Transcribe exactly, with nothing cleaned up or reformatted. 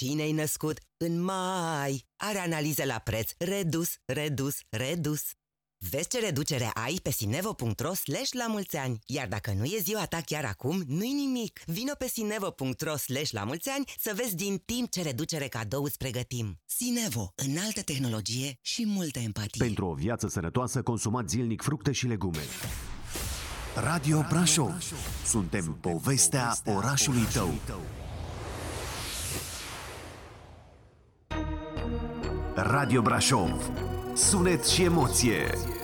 Cine-i născut în mai are analize la preț redus, redus, redus. Vezi ce reducere ai pe sinevo punct ro slash la mulți ani. Iar dacă nu e ziua ta chiar acum, nu-i nimic. Vino pe sinevo punct ro slash la mulți ani să vezi din timp ce reducere cadou îți pregătim. Sinevo, înaltă tehnologie și multă empatie. Pentru o viață sănătoasă, consumați zilnic fructe și legume. Radio Brașov. Suntem povestea orașului tău. Radio Brașov. Sunet și emoție.